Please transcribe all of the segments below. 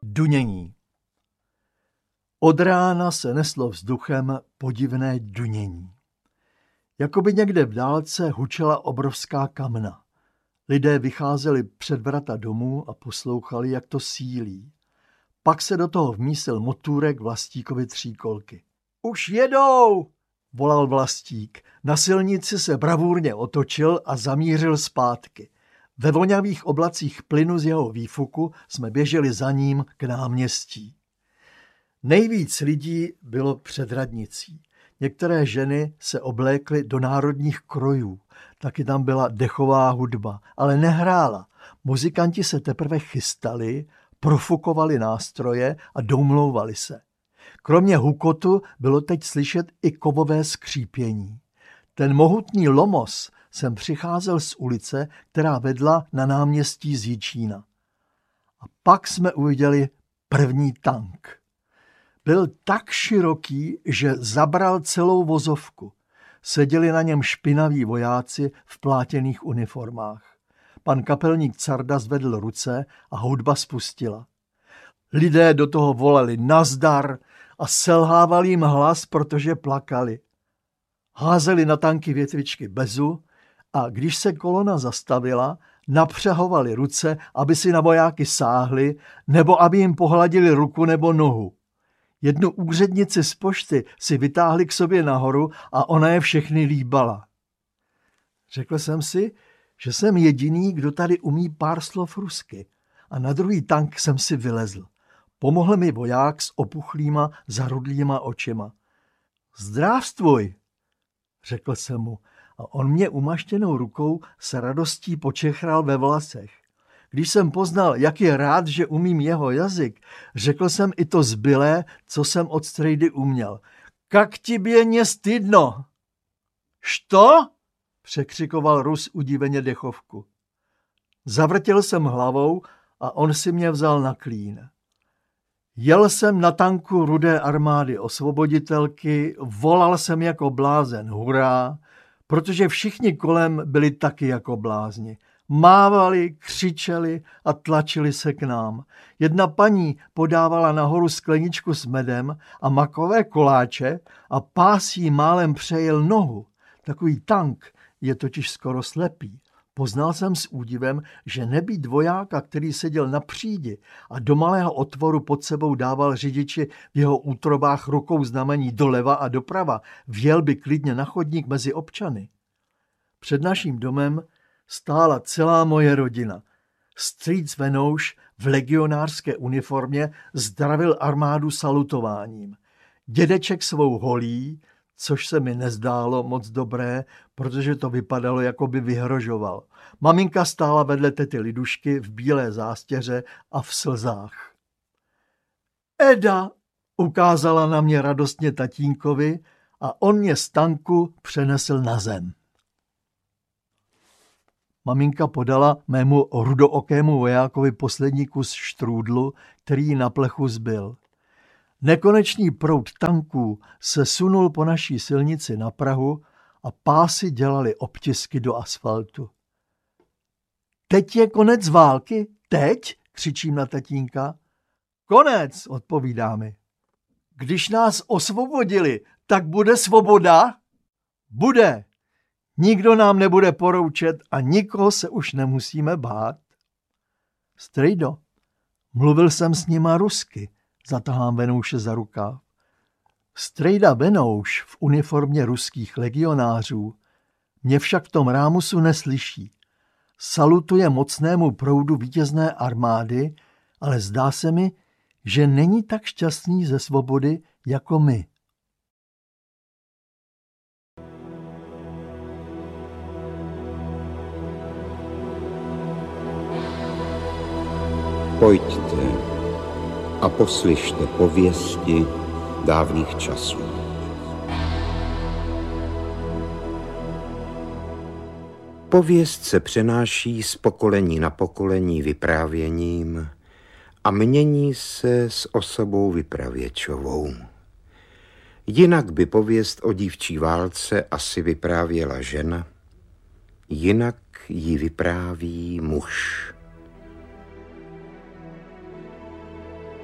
Dunění. Od rána se neslo vzduchem podivné dunění. Jakoby někde v dálce hučela obrovská kamna. Lidé vycházeli před vrata domů a poslouchali, jak to sílí. Pak se do toho vmísil motůrek Vlastíkovy tříkolky. Už jedou, volal Vlastík. Na silnici se bravurně otočil a zamířil zpátky. Ve vonavých oblacích plynu z jeho výfuku jsme běželi za ním k náměstí. Nejvíc lidí bylo před radnicí. Některé ženy se oblékly do národních krojů. Taky tam byla dechová hudba, ale nehrála. Muzikanti se teprve chystali, profukovali nástroje a domlouvali se. Kromě hukotu bylo teď slyšet i kovové skřípění. Ten mohutný lomos sem přicházel z ulice, která vedla na náměstí z Jičína. A pak jsme uviděli první tank. Byl tak široký, že zabral celou vozovku. Seděli na něm špinaví vojáci v plátěných uniformách. Pan kapelník Carda zvedl ruce a hudba spustila. Lidé do toho volali nazdar a selhával jim hlas, protože plakali. Házeli na tanky větvičky bezu a když se kolona zastavila, napřahovali ruce, aby si na vojáky sáhli nebo aby jim pohladili ruku nebo nohu. Jednu úřednici z pošty si vytáhli k sobě nahoru a ona je všechny líbala. Řekl jsem si, že jsem jediný, kdo tady umí pár slov rusky, a na druhý tank jsem si vylezl. Pomohl mi voják s opuchlýma, zarudlýma očima. Zdrávstvuj, řekl jsem mu, a on mě umaštěnou rukou s radostí počechral ve vlasech. Když jsem poznal, jak je rád, že umím jeho jazyk, řekl jsem i to zbylé, co jsem od strejdy uměl. Kak tibě nie stydno? Što? Překřikoval Rus udiveně dechovku. Zavrtěl jsem hlavou a on si mě vzal na klín. Jel jsem na tanku Rudé armády osvoboditelky, volal jsem jako blázen hurá, protože všichni kolem byli taky jako blázni. Mávali, křičeli a tlačili se k nám. Jedna paní podávala nahoru skleničku s medem a makové koláče a pás jí málem přejel nohu. Takový tank je totiž skoro slepý. Poznal jsem s údivem, že nebýt vojáka, který seděl na přídi a do malého otvoru pod sebou dával řidiči v jeho útrobách rukou znamení doleva a doprava, vjel by klidně na chodník mezi občany. Před naším domem stála celá moje rodina. Strýc Venouš v legionářské uniformě zdravil armádu salutováním. Dědeček svou holí, což se mi nezdálo moc dobré, protože to vypadalo, jako by vyhrožoval. Maminka stála vedle tety Lidušky v bílé zástěře a v slzách. Eda, ukázala na mě radostně tatínkovi a on mě z tanku přenesl na zem. Maminka podala mému rudookému vojákovi poslední kus štrůdlu, který na plechu zbyl. Nekonečný proud tanků se sunul po naší silnici na Prahu a pásy dělali obtisky do asfaltu. Teď je konec války? Teď? Křičím na tatínka. Konec, odpovídá mi. Když nás osvobodili, tak bude svoboda? Bude. Nikdo nám nebude poroučet a nikoho se už nemusíme bát. Strejdo, mluvil jsem s nima rusky, zatahám Venouše za rukáv. Strejda Venouš v uniformě ruských legionářů mě však v tom rámusu neslyší. Salutuje mocnému proudu vítězné armády, ale zdá se mi, že není tak šťastný ze svobody jako my. Pojďte a poslyšte pověsti dávných časů. Pověst se přenáší z pokolení na pokolení vyprávěním a mění se s osobou vypravěčovou. Jinak by pověst o dívčí válce asi vyprávěla žena, jinak ji vypráví muž.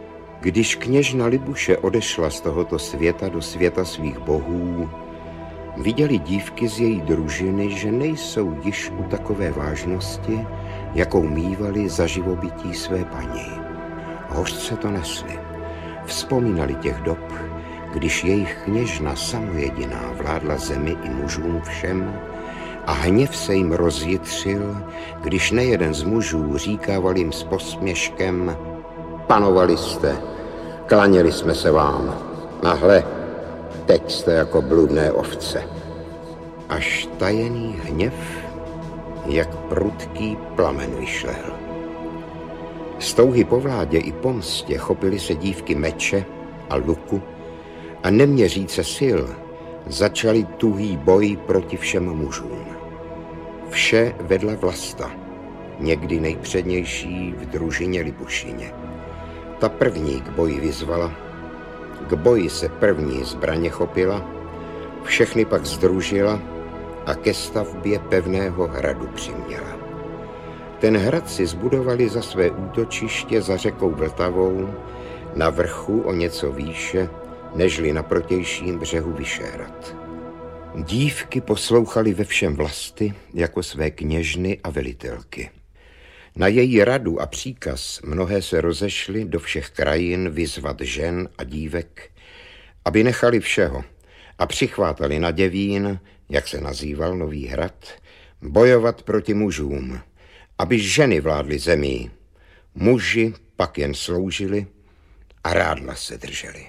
Když kněžna Libuše odešla z tohoto světa do světa svých bohů, viděli dívky z její družiny, že nejsou již u takové vážnosti, jakou mívali za živobytí své paní. Hořce to nesli. Vzpomínali těch dob, když jejich kněžna samojediná vládla zemi i mužům všem a hněv se jim rozjitřil, když nejeden z mužů říkával jim s posměškem: panovali jste, klaněli jsme se vám, a hle, teď jste jako bludné ovce. Až tajený hněv, jak prudký plamen vyšlehl. Z touhy po vládě i pomstě chopily se dívky meče a luku a neměříce sil začali tuhý boj proti všem mužům. Vše vedla Vlasta, někdy nejpřednější v družině Libušině. Ta první k boji vyzvala, k boji se první zbraně chopila, všechny pak sdružila a ke stavbě pevného hradu přiměla. Ten hrad si zbudovali za své útočiště za řekou Vltavou, na vrchu o něco výše, nežli na protějším břehu Vyšehrad. Dívky poslouchaly ve všem Vlasty jako své kněžny a velitelky. Na její radu a příkaz mnohé se rozešly do všech krajin vyzvat žen a dívek, aby nechali všeho a přichvátali na Děvín, jak se nazýval Nový hrad, bojovat proti mužům, aby ženy vládly zemí, muži pak jen sloužili a rádla se drželi.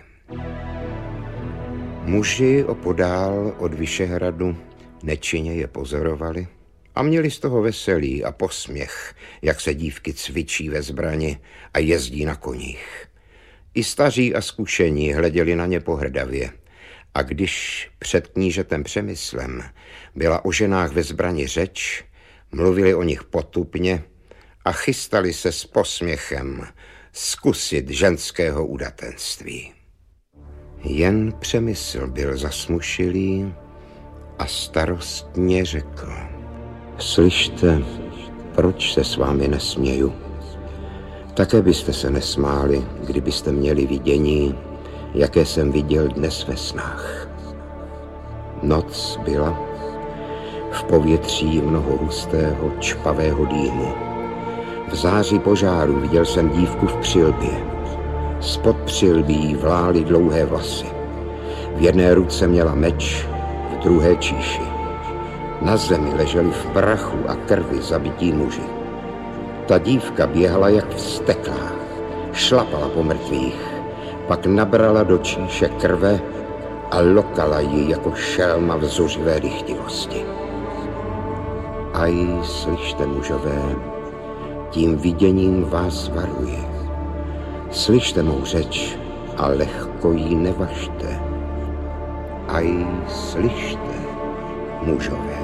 Muži opodál od Vyšehradu nečinně je pozorovali a měli z toho veselí a posměch, jak se dívky cvičí ve zbrani a jezdí na koních. I staří a zkušení hleděli na ně pohrdavě a když před knížetem Přemyslem byla o ženách ve zbrani řeč, mluvili o nich potupně a chystali se s posměchem zkusit ženského udatenství. Jen Přemysl byl zasmušilý a starostně řekl: slyšte, proč se s vámi nesměju? Také byste se nesmáli, kdybyste měli vidění, jaké jsem viděl dnes ve snách. Noc byla, v povětří mnoho hustého, čpavého dýmu. V záři požáru viděl jsem dívku v přilbě. Spod přilbí vlály dlouhé vlasy. V jedné ruce měla meč, v druhé číši. Na zemi leželi v prachu a krvi zabití muži. Ta dívka běhala jak vzteklá, šlapala po mrtvých, pak nabrala do číše krve a lokala ji jako šelma v zuřivé dychtivosti. Aj, slyšte, mužové, tím viděním vás varuji. Slyšte mou řeč a lehko jí nevažte. Aj, slyšte, mužové.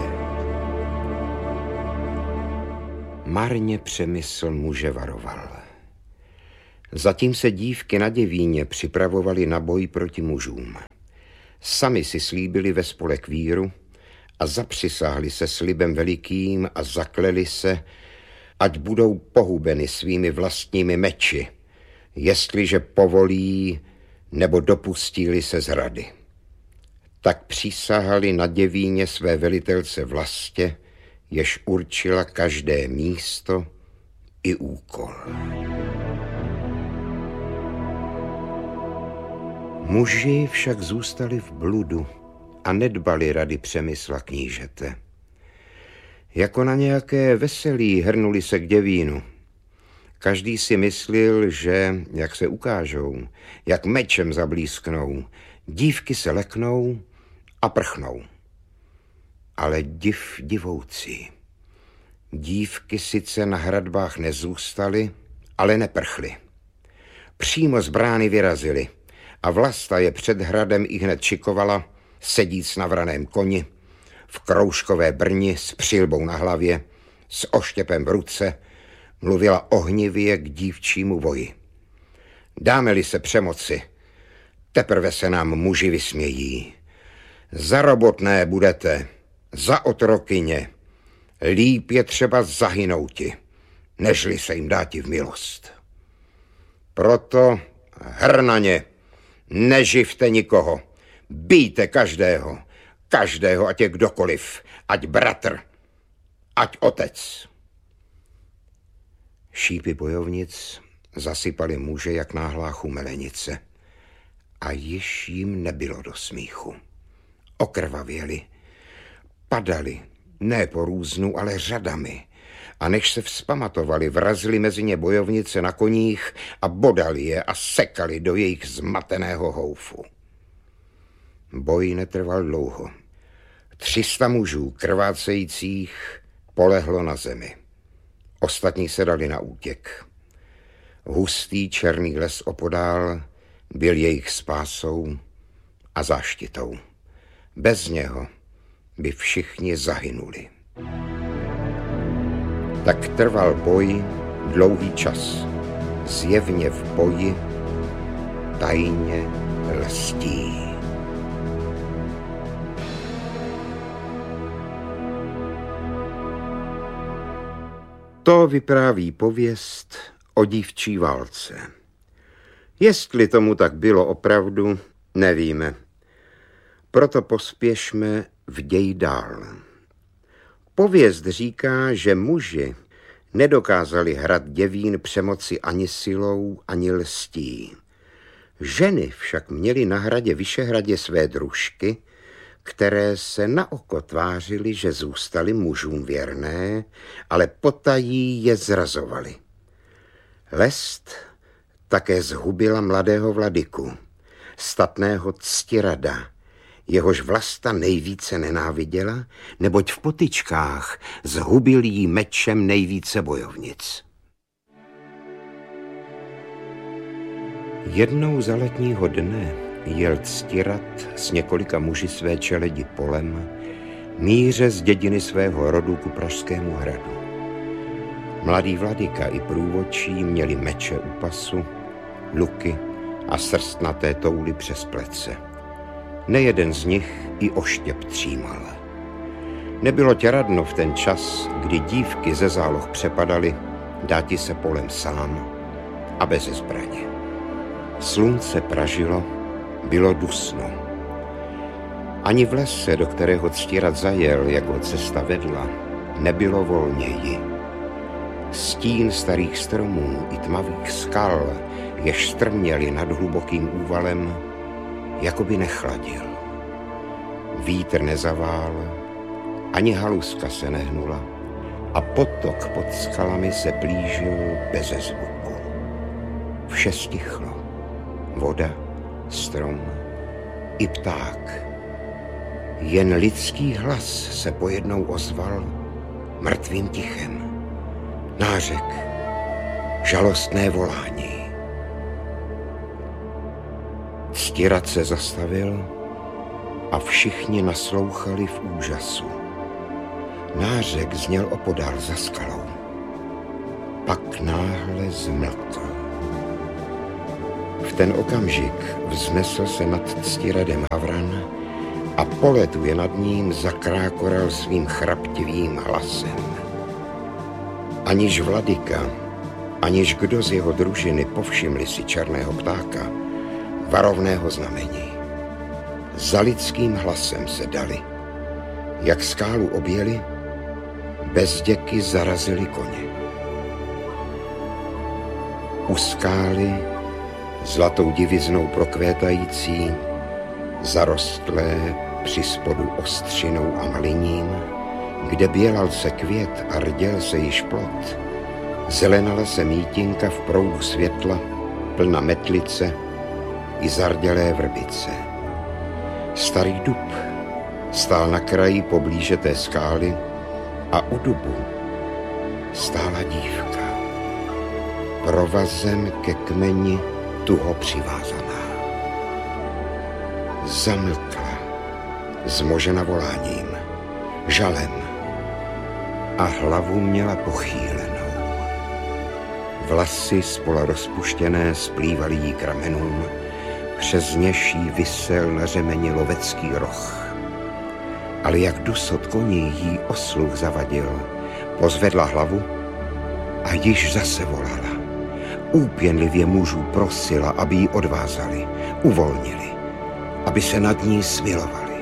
Marně Přemysl muže varoval. Zatím se dívky na Děvíně připravovaly na boj proti mužům. Sami si slíbili ve spolek víru a zapřisáhli se slibem velikým a zakleli se, ať budou pohubeny svými vlastními meči, jestliže povolí nebo dopustí se zrady. Tak přísahali na Děvíně své velitelce Vlastě, jež určila každé místo i úkol. Muži však zůstali v bludu a nedbali rady Přemysla knížete. Jako na nějaké veselí hrnuli se k Děvínu. Každý si myslil, že, jak se ukážou, jak mečem zablísknou, dívky se leknou a prchnou. Ale div divoucí. Dívky sice na hradbách nezůstaly, ale neprchly. Přímo z brány vyrazily a Vlasta je před hradem ihned čikovala, sedíc na vraném koni, v kroužkové brni s přilbou na hlavě, s oštěpem v ruce, mluvila ohnivě k dívčímu voji. Dáme-li se přemoci, teprve se nám muži vysmějí. Za robotné budete, za otrokyně, líp je třeba zahynouti, nežli se jim dáti v milost. Proto Hrnaně, neživte nikoho, bijte každého, ať je kdokoliv, ať bratr, ať otec. Šípy bojovnic zasypaly muže jak náhlá chumelenice a již jim nebylo do smíchu. Okrvavěli, padali, ne po různu, ale řadami, a než se vzpamatovali, vrazili mezi ně bojovnice na koních a bodali je a sekali do jejich zmateného houfu. Boj netrval dlouho. 300 mužů krvácejících polehlo na zemi. Ostatní se dali na útěk. Hustý černý les opodál byl jejich spásou a záštitou. Bez něho by všichni zahynuli. Tak trval boj dlouhý čas. Zjevně v boji tajně lstí. To vypráví pověst o dívčí válce. Jestli tomu tak bylo opravdu, nevíme. Proto pospěšme v ději dál. Pověst říká, že muži nedokázali hrad děvín přemoci ani silou, ani lstí. Ženy však měly na hradě Vyšehradě své družky, které se na oko tvářily, že zůstaly mužům věrné, ale potají je zrazovaly. Lest také zhubila mladého vladyku, statného Ctirada, jehož Vlasta nejvíce nenáviděla, neboť v potyčkách zhubil jí mečem nejvíce bojovnic. Jednou za letního dne jel Ctirad s několika muži své čeledi polem, míře z dědiny svého rodu ku Pražskému hradu. Mladý vladyka i průvodčí měli meče u pasu, luky a srstnaté touly přes plece. Nejeden z nich i oštěp třímal. Nebylo tě radno v ten čas, kdy dívky ze záloh přepadaly, dáti se polem sám a bez zbraně. Slunce pražilo, bylo dusno. Ani v lese, do kterého Ctirad zajel, jak ho cesta vedla, nebylo volněji. Stín starých stromů i tmavých skal, jež strměli nad hlubokým úvalem, jakoby nechladil. Vítr nezavál, ani haluska se nehnula a potok pod skalami se blížil beze zvuku. Vše stichlo. Voda, strom i pták. Jen lidský hlas se pojednou ozval mrtvým tichem. Nářek, žalostné volání. Ctirad se zastavil a všichni naslouchali v úžasu. Nářek zněl opodál za skalou. Pak náhle zmlkl. V ten okamžik vznesl se nad Ctiradem havran a poletuje nad ním zakrákoral svým chraptivým hlasem. Aniž vladyka, aniž kdo z jeho družiny povšimli si černého ptáka, varovného znamení. Za lidským hlasem se dali. Jak skálu objeli, bezděky zarazili koně. U skály, zlatou diviznou prokvétající, zarostlé při spodu ostřinou a maliním, kde bělal se květ a rděl se již plot, zelenala se mítinka v proudu světla, plna metlice i zardělé vrbice. Starý dub stál na kraji poblíže té skály a u dubu stála dívka, provazem ke kmeni tuho přivázaná. Zamlkla, zmožena voláním, žalem a hlavu měla pochýlenou. Vlasy spola rozpuštěné splývaly jí k ramenům, přes něž jí visel na řemeni lovecký roh. Ale jak dusot koní jí osluch zavadil, pozvedla hlavu a již zase volala. úpěnlivě mužů prosila, aby ji odvázali, uvolnili, aby se nad ní smilovali.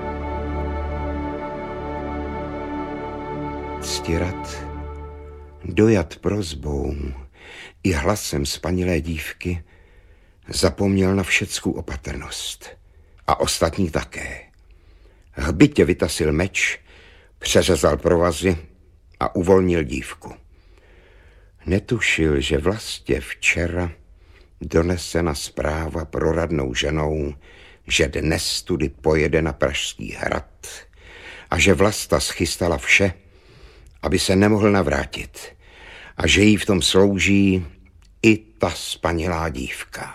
Ctirad, dojat prosbou i hlasem spanilé dívky, zapomněl na všeckou opatrnost a ostatní také. Hbitě vytasil meč, přeřezal provazy a uvolnil dívku. Netušil, že vlastně včera donesena zpráva proradnou ženou, že dnes tudy pojede na Pražský hrad a že Vlasta schystala vše, aby se nemohl navrátit a že jí v tom slouží i ta spanilá dívka.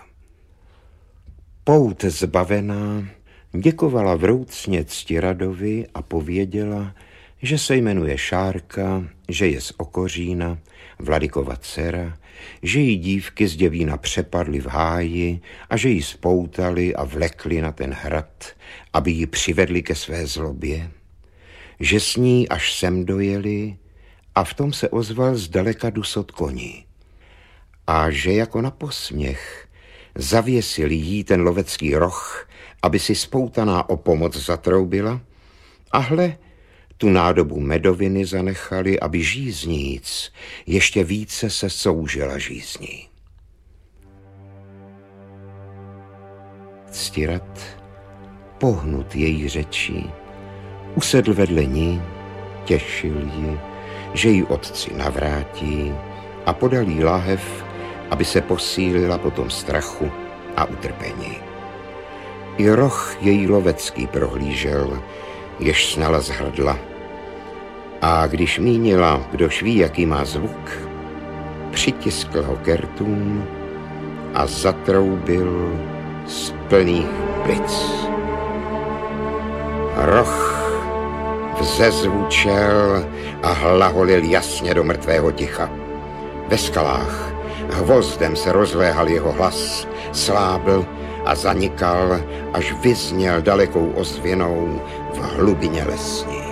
Pout zbavená děkovala vroucně Ctiradovi a pověděla, že se jmenuje Šárka, že je z Okořína, Vladykova dcera, že jí dívky z Děvína přepadly v háji a že ji spoutali a vlekli na ten hrad, aby ji přivedli ke své zlobě, že s ní až sem dojeli a v tom se ozval zdaleka dusot koní. A že jako na posměch zavěsil jí ten lovecký roh, aby si spoutaná o pomoc zatroubila, a hle, tu nádobu medoviny zanechali, aby žízníc ještě více se soužila žízní. Ctirad, pohnut její řečí, usedl vedle ní, těšil ji, že ji otci navrátí a podal jí láhev, aby se posílila po tom strachu a utrpení. I roh její lovecký prohlížel, jež snala z hrdla. A když mínila, kdož ví, jaký má zvuk, přitiskl ho ke rtům a zatroubil z plných plic. Roh vzezvučel a hlaholil jasně do mrtvého ticha. Ve skalách hvozdem se rozléhal jeho hlas, slábl a zanikal, až vyzněl dalekou ozvěnou v hlubině lesní.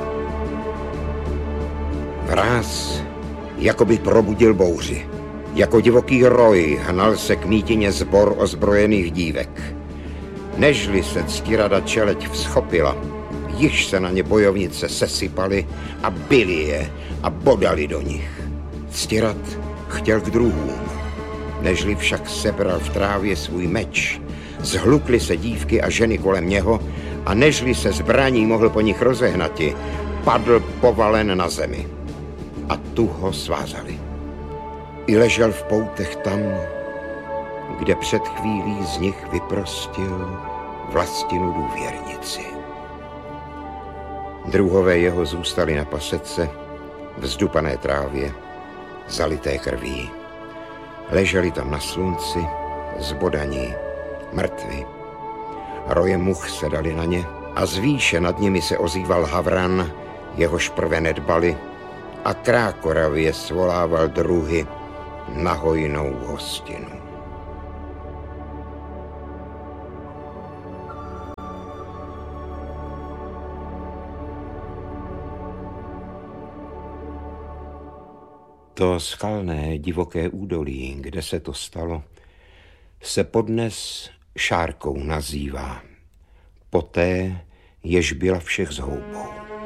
Vráz jakoby probudil bouři. Jako divoký roj hnal se k mítině sbor ozbrojených dívek. Nežli se Ctirada čeleť vzchopila, již se na ně bojovnice sesypaly a bili je a bodali do nich. Ctirad chtěl k druhům, nežli však sebral v trávě svůj meč, zhlukly se dívky a ženy kolem něho a nežli se zbraní mohl po nich rozehnati, padl povalen na zemi. A tu ho svázali. I ležel v poutech tam, kde před chvílí z nich vyprostil Vlastinu důvěrnici. Druhové jeho zůstali na pasece, v zdupané trávě, zalité krví. Leželi tam na slunci, zbodaní, mrtví. Roje much se dali na ně a z výše nad nimi se ozýval havran, jehož prve nedbali, a krákoravě svolával druhy na hojnou hostinu. To skalné divoké údolí, kde se to stalo, se podnes Šárkou nazývá, poté, jež byla všech zhoubou.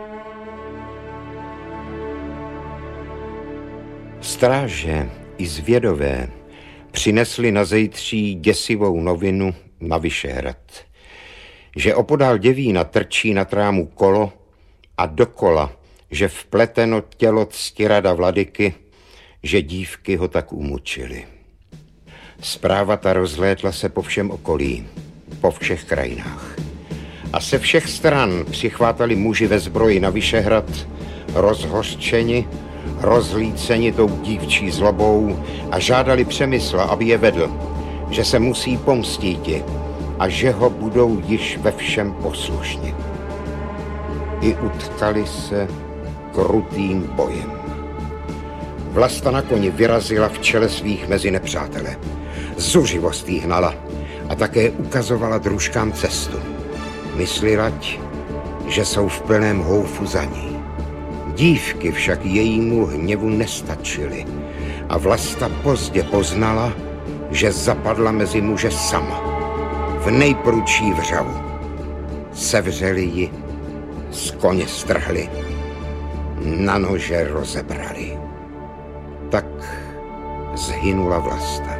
Stráže i zvědové přinesli na zejtří děsivou novinu na Vyšehrad, že opodál Děvína trčí na trámu kolo a dokola, že vpleteno tělo Ctirada Vladyky, že dívky ho tak umučily. Zpráva ta rozlétla se po všem okolí, po všech krajinách. A se všech stran přichvátali muži ve zbroji na Vyšehrad, rozhořčeni, rozlíceni tou dívčí zlobou a žádali Přemysla, aby je vedl, že se musí pomstíti a že ho budou již ve všem poslušni. I utkali se krutým bojem. Vlasta na koni vyrazila v čele svých mezi nepřátele. Zuřivost jí hnala a také ukazovala družkám cestu. Myslilať, že jsou v plném houfu za ní. Dívky však jejímu hněvu nestačily a Vlasta pozdě poznala, že zapadla mezi muže sama, v nejprudší vřavu. Sevřeli ji, z koně strhli, na nože rozebrali. Tak zhynula Vlasta.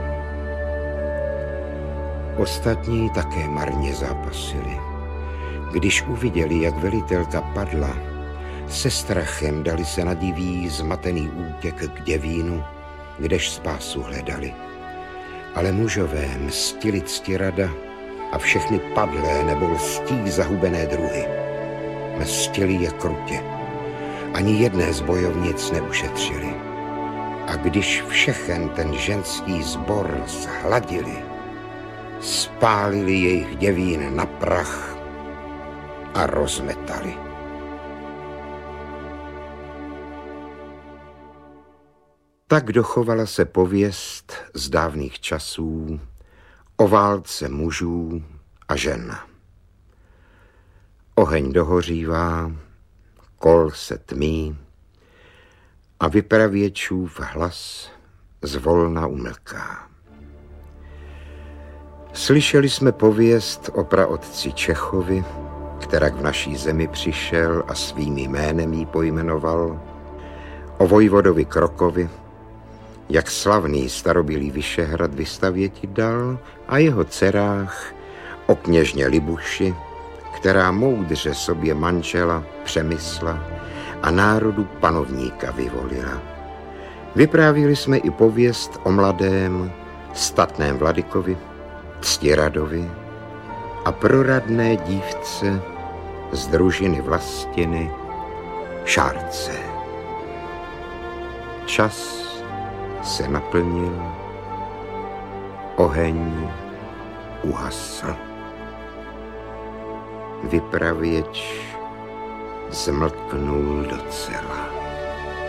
Ostatní také marně zápasili. Když uviděli, jak velitelka padla, se strachem dali se na divý, zmatený útěk k Děvínu, kdež spásu hledali. Ale mužové mstili Ctirada a všechny padlé nebo lstí zahubené druhy. Mstili je krutě. Ani jedné z bojovnic neušetřili. A když všechen ten ženský sbor zhladili, spálili jejich Děvín na prach a rozmetali. Tak dochovala se pověst z dávných časů o válce mužů a žen. Oheň dohořívá, kol se tmí a vypravěčův hlas zvolna umlká. Slyšeli jsme pověst o praotci Čechovi, kterak v naší zemi přišel a svým jménem jí pojmenoval, o vojvodovi Krokovi, jak slavný starobylý Vyšehrad vystavěti dal, a jeho dcerách, o kněžně Libuši, která moudře sobě manžela přemysla a národu panovníka vyvolila. Vyprávili jsme i pověst o mladém, statném Vladykovi, Ctiradovi a proradné dívce z družiny Vlastiny Šárce. Čas se naplnil, oheň uhasl. Vypravěč zmlknul docela.